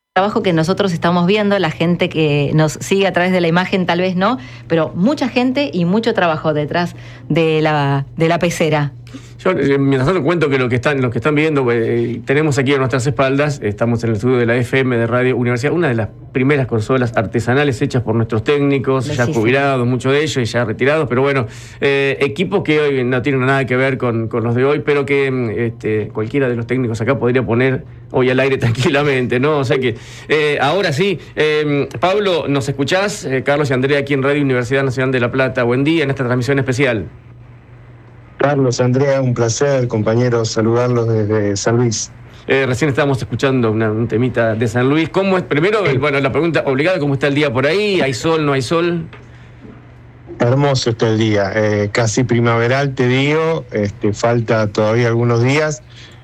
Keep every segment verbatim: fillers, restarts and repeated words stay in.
trabajo que nosotros estamos viendo, la gente que nos sigue a través de la imagen tal vez no, pero mucha gente y mucho trabajo detrás de la, de la pecera. Yo, eh, mientras tanto, cuento que lo que están, los que están viendo, eh, tenemos aquí a nuestras espaldas, estamos en el estudio de la F M de Radio Universidad, una de las primeras consolas artesanales hechas por nuestros técnicos, sí, ya sí, jubilados, sí. muchos de ellos, y ya retirados, pero bueno, eh, equipos que hoy no tienen nada que ver con, con los de hoy, pero que este, cualquiera de los técnicos acá podría poner hoy al aire tranquilamente, ¿no? O sea que, eh, ahora sí, eh, Pablo, ¿nos escuchás? Eh, Carlos y Andrea aquí en Radio Universidad Nacional de La Plata, buen día en esta transmisión especial. Carlos, Andrea, un placer, compañeros, saludarlos desde San Luis. Eh, recién estábamos escuchando una, un temita de San Luis. ¿Cómo es? Primero, eh, bueno, la pregunta obligada, ¿cómo está el día por ahí? ¿Hay sol, no hay sol? Hermoso está el día, eh, casi primaveral, te digo, este, falta todavía algunos días,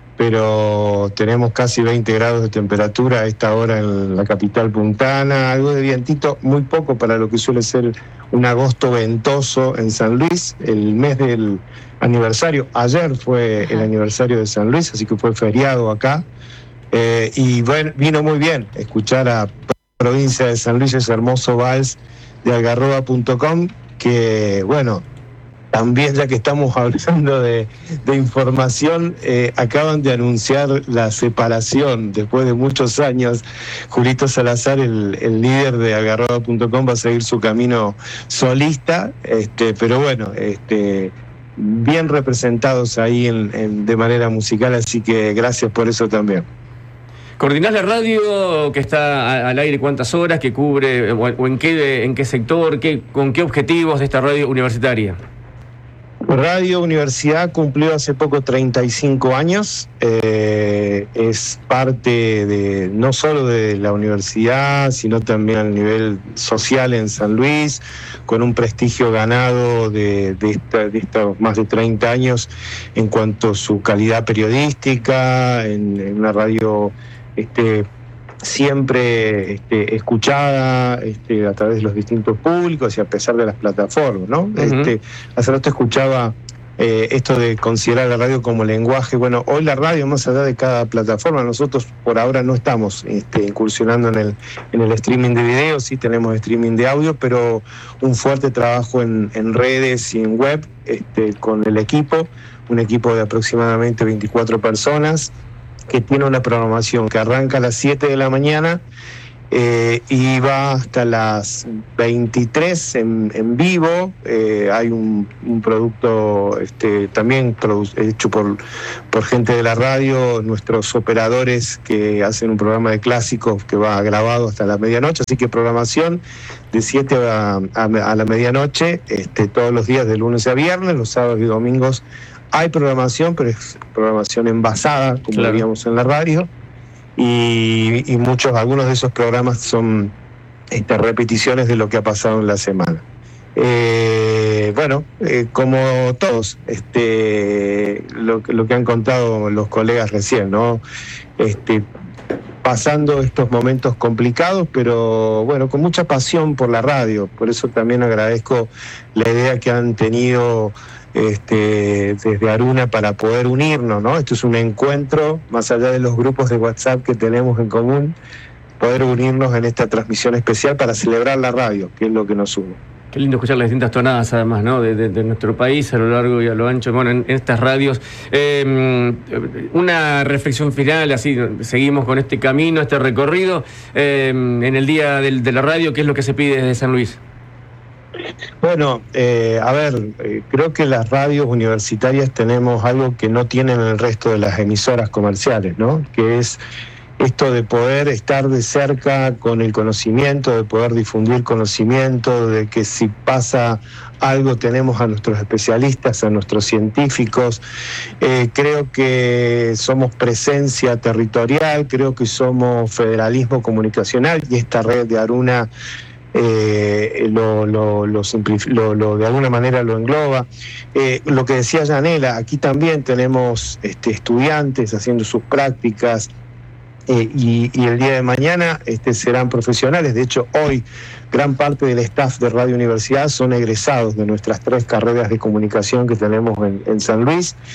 pero tenemos casi veinte grados de temperatura a esta hora en la capital puntana, algo de vientito, muy poco para lo que suele ser un agosto ventoso en San Luis, el mes del aniversario, ayer fue el aniversario de San Luis, así que fue feriado acá, eh, y bueno, vino muy bien escuchar a Provincia de San Luis ese hermoso vals de algarroba punto com, que bueno, también ya que estamos hablando de, de información, eh, acaban de anunciar la separación después de muchos años. Julito Salazar, el, el líder de algarroba punto com, va a seguir su camino solista, este, pero bueno, este, bien representados ahí en, en, de manera musical, así que gracias por eso también. ¿Coordinás la radio que está al aire cuántas horas, que cubre, o en qué, en qué sector, qué, con qué objetivos de esta radio universitaria? Radio Universidad cumplió hace poco treinta y cinco años, eh, es parte de no solo de la universidad, sino también a nivel social en San Luis, con un prestigio ganado de, de, esta, de estos más de treinta años en cuanto a su calidad periodística, en, en una radio este, siempre este, escuchada este, a través de los distintos públicos y a pesar de las plataformas, ¿no? Uh-huh. Este, hace rato escuchaba eh, esto de considerar la radio como lenguaje. Bueno, hoy la radio, más allá de cada plataforma, nosotros por ahora no estamos este, incursionando en el, en el streaming de video, sí tenemos streaming de audio, pero un fuerte trabajo en, en redes y en web este, con el equipo, un equipo de aproximadamente veinticuatro personas, que tiene una programación que arranca a las siete de la mañana eh, y va hasta las veintitrés en, en vivo. Eh, hay un, un producto este, también produ- hecho por, por gente de la radio, nuestros operadores que hacen un programa de clásicos que va grabado hasta la medianoche, así que programación de siete a, a, a la medianoche, este, todos los días de lunes a viernes, los sábados y domingos. Hay programación, pero es programación envasada, como claro. diríamos en la radio, y, y muchos, algunos de esos programas son este, repeticiones de lo que ha pasado en la semana. Eh, bueno, eh, como todos, este, lo, lo que han contado los colegas recién, ¿no? Este, pasando estos momentos complicados, pero bueno, con mucha pasión por la radio. Por eso también agradezco la idea que han tenido Este, desde Aruna para poder unirnos, ¿no? Esto es un encuentro, más allá de los grupos de WhatsApp que tenemos en común, poder unirnos en esta transmisión especial para celebrar la radio, que es lo que nos une. Qué lindo escuchar las distintas tonadas, además, ¿no? De, de, de nuestro país a lo largo y a lo ancho, bueno, en, en estas radios. Eh, una reflexión final, así seguimos con este camino, este recorrido, eh, en el día del, de la radio, ¿qué es lo que se pide desde San Luis? Bueno, eh, a ver, eh, creo que las radios universitarias tenemos algo que no tienen el resto de las emisoras comerciales, ¿no? Que es esto de poder estar de cerca con el conocimiento, de poder difundir conocimiento, de que si pasa algo tenemos a nuestros especialistas, a nuestros científicos. Eh, creo que somos presencia territorial, creo que somos federalismo comunicacional, y esta red de Aruna Eh, lo, lo, lo, simplific- lo, lo de alguna manera lo engloba. Eh, lo que decía Yanela, aquí también tenemos este, estudiantes haciendo sus prácticas eh, y, y el día de mañana este, serán profesionales. De hecho, hoy gran parte del staff de Radio Universidad son egresados de nuestras tres carreras de comunicación que tenemos en, en San Luis.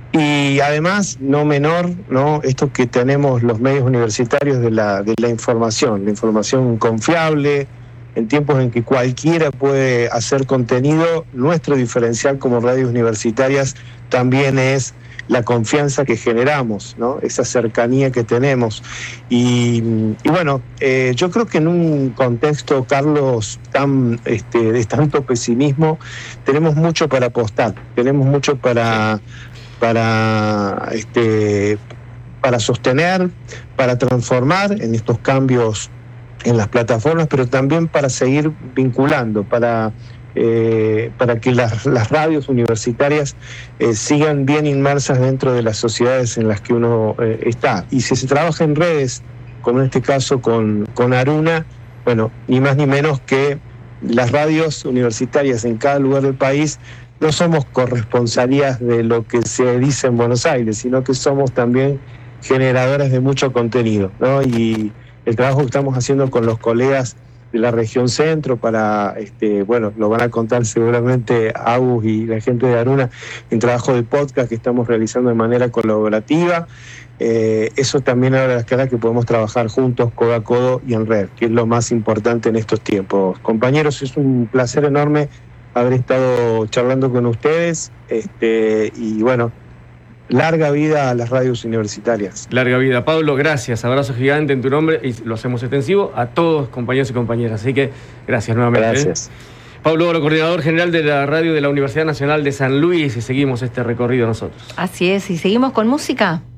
Y además, no menor, ¿no?, esto que tenemos los medios universitarios de la, de la información, la información confiable, en tiempos en que cualquiera puede hacer contenido. Nuestro diferencial como radios universitarias también es la confianza que generamos, ¿no?, esa cercanía que tenemos. Y, y bueno, eh, yo creo que en un contexto, Carlos, tan, este, de tanto pesimismo, tenemos mucho para apostar, tenemos mucho para, para, este, para sostener, para transformar en estos cambios en las plataformas, pero también para seguir vinculando, para... Eh, para que las, las radios universitarias eh, sigan bien inmersas dentro de las sociedades en las que uno eh, está. Y si se trabaja en redes, como en este caso con, con Aruna, bueno, ni más ni menos que las radios universitarias en cada lugar del país no somos corresponsalías de lo que se dice en Buenos Aires, sino que somos también generadores de mucho contenido, ¿no? Y el trabajo que estamos haciendo con los colegas de la región centro para, este, bueno, lo van a contar seguramente Agus y la gente de Aruna, en trabajo de podcast que estamos realizando de manera colaborativa. Eh, eso también abre las caras que podemos trabajar juntos, codo a codo y en red, que es lo más importante en estos tiempos. Compañeros, es un placer enorme haber estado charlando con ustedes, este, y bueno, larga vida a las radios universitarias. Larga vida. Pablo, gracias. Abrazo gigante en tu nombre y lo hacemos extensivo a todos, compañeros y compañeras. Así que gracias nuevamente. Gracias. ¿eh? Pablo Oro, coordinador general de la radio de la Universidad Nacional de San Luis, y seguimos este recorrido nosotros. Así es, y seguimos con música.